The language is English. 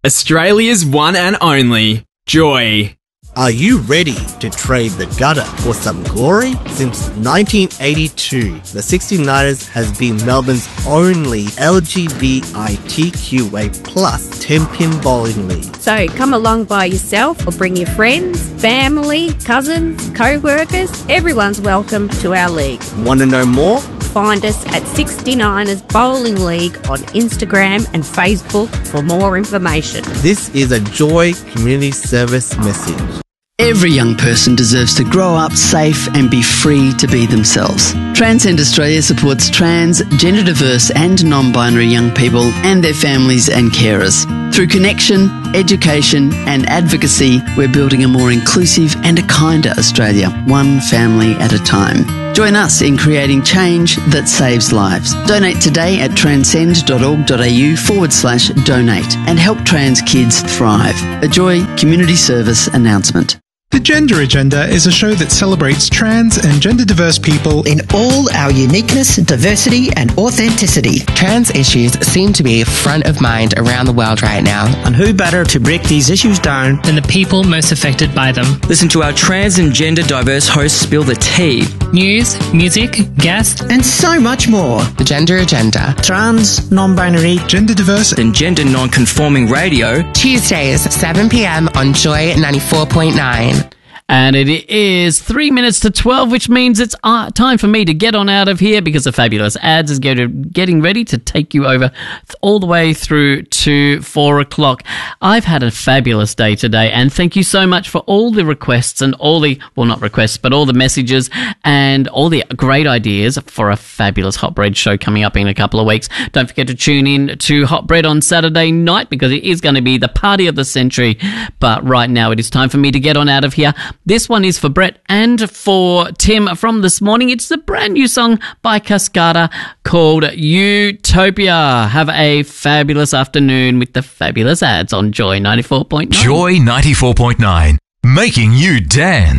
Australia's one and only Joy. Are you ready to trade the gutter for some glory? Since 1982, the 69ers has been Melbourne's only LGBTQA plus 10-pin bowling league. So come along by yourself or bring your friends, family, cousins, co-workers. Everyone's welcome to our league. Want to know more? Find us at 69ers Bowling League on Instagram and Facebook for more information. This is a Joy Community Service message. Every young person deserves to grow up safe and be free to be themselves. Transcend Australia supports trans, gender diverse and non-binary young people and their families and carers. Through connection, education and advocacy, we're building a more inclusive and a kinder Australia, one family at a time. Join us in creating change that saves lives. Donate today at transcend.org.au/donate and help trans kids thrive. A Joy Community Service announcement. The Gender Agenda is a show that celebrates trans and gender diverse people in all our uniqueness, diversity and authenticity. Trans issues seem to be front of mind around the world right now. And who better to break these issues down than the people most affected by them? Listen to our trans and gender diverse hosts spill the tea. News, music, guests, and so much more. The Gender Agenda. Trans, non-binary, gender diverse and gender non-conforming radio. Tuesdays, 7 p.m. on Joy 94.9. And it is 3 minutes to 12, which means it's time for me to get on out of here because the Fabulous Ads is getting ready to take you over all the way through to 4 o'clock. I've had a fabulous day today, and thank you so much for all the requests and all the, well, not requests, but all the messages and all the great ideas for a fabulous Hot Bread show coming up in a couple of weeks. Don't forget to tune in to Hot Bread on Saturday night because it is going to be the party of the century. But right now it is time for me to get on out of here. This one is for Brett and for Tim from this morning. It's a brand new song by Cascada called Utopia. Have a fabulous afternoon with the Fabulous Ads on Joy 94.9. Joy 94.9, making you dance.